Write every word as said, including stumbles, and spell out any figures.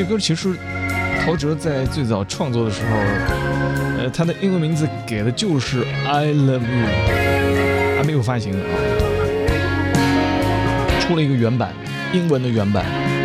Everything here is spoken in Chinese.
这歌其实陶喆在最早创作的时候，呃，他的英文名字给的就是 I Love You， 还没有发行啊，出了一个原版，英文的原版。